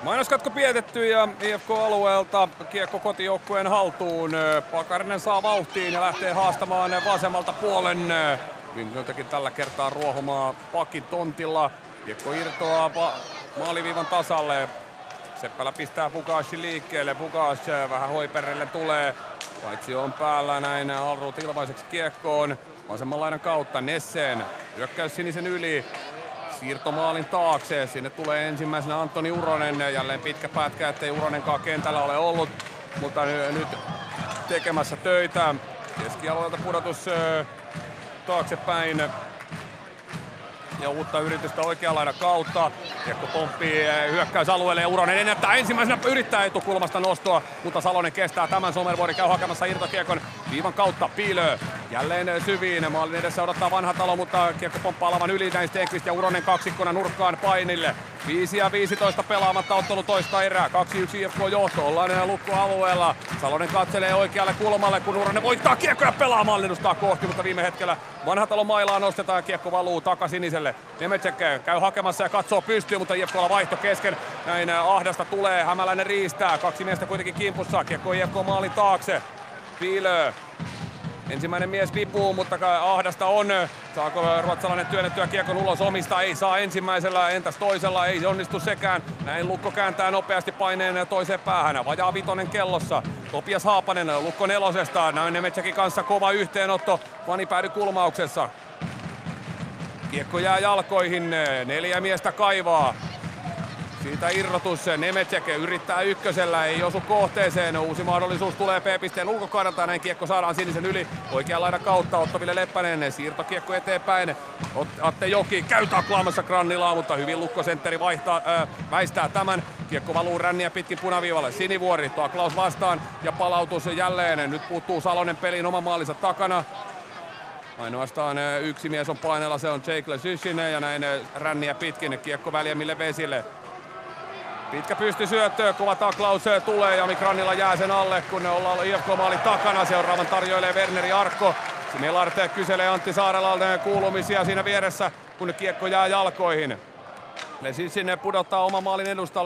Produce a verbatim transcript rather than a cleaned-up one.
Mainoskatko pietetty ja I F K-alueelta kiekko kotijoukkueen haltuun. Pakarinen saa vauhtiin ja lähtee haastamaan vasemmalta puolen. Vinglöntäkin tällä kertaa ruohomaa pakin tontilla. Kiekko irtoaa maaliviivan tasalle. Seppälä pistää Bugacin liikkeelle. Bugac vähän hoiperelle tulee. Paitsi on päällä näin Alrut ilmaiseksi kiekkoon. Vasemman laidan kautta Nessen. Hyökkäys sinisen yli. Siirto maalin taakse. Sinne tulee ensimmäisenä Antoni Uronen. Jälleen pitkä pätkä, ettei Uronenkaan kentällä ole ollut. Mutta nyt tekemässä töitä. Keskialueelta pudotus taaksepäin. Ja uutta yritystä oikean laidan kautta. Kiekko pomppii hyökkäysalueelle ja Uronen ennättää ensimmäisenä yrittää etukulmasta nostoa. Mutta Salonen kestää tämän. Somervuori käy hakemassa irtokiekon viivan kautta. Piilö jälleen syviin. Maalin edessä odottaa Vanhatalo, mutta kiekko pomppaa lavan yli näin Stenqvist ja Uronen kaksikkona nurkkaan painille. viisi ja viisitoista pelaamatta ottelu toista erää. kaksi yksi I F K johto. Ollaan lukkoalueella. Salonen katselee oikealle kulmalle, kun Uronen voittaa kiekko ja pelaa maallinnustaa kohti, mutta viime hetkellä Vanhatalo mailaa nostetaan ja kiekko valuu takasiniselle. Nemecek käy hakemassa ja katsoo pystyyn, mutta I F K:lla vaihto kesken. Näin Ahdasta tulee. Hämäläinen riistää. Kaksi miestä kuitenkin kimpussa. Kiekko I F K maalin taakse. Piilö. Ensimmäinen mies vipuu, mutta Ahdasta on. Saako ruotsalainen työnnettyä kiekon ulos omista? Ei saa ensimmäisellä, entäs toisella? Ei se onnistu sekään. Näin Lukko kääntää nopeasti paineen toiseen päähän. Vajaa vitonen kellossa. Topias Haapanen Lukko nelosesta. Näin Nemetsäkin kanssa kova yhteenotto. Vanipäädy kulmauksessa. Kiekko jää jalkoihin. Neljä miestä kaivaa. Siitä irrotus. Nemecek yrittää ykkösellä, ei osu kohteeseen. Uusi mahdollisuus tulee P-pisteen ulkokaarelta. Näin kiekko saadaan sinisen yli oikean laidan kautta. Otto-Ville Leppänen, siirtokiekko eteenpäin. Atte Joki käy taklaamassa Grannilaa, mutta hyvin Lukko-sentteri vaihtaa, äh, väistää tämän. Kiekko valuu ränniä pitkin punaviivalle. Sinivuori, taklaus vastaan ja palautus jälleen. Nyt puuttuu Salonen peliin oman maalinsa takana. Ainoastaan yksi mies on painella, se on Jake Lesyshinen ja näin ränniä pitkin. Kiekko väljemmille vesille. Pitkä pystysyöttö, kova taklaus tulee ja Mikrannilla jää sen alle, kun ne ollaan I F K-maalin takana. Seuraavan tarjoilee Werneri Arkko. Melart kyselee Antti Saarelalta kuulumisia siinä vieressä, kun kiekko jää jalkoihin. Lesyshinen pudottaa oman maalin edustalle.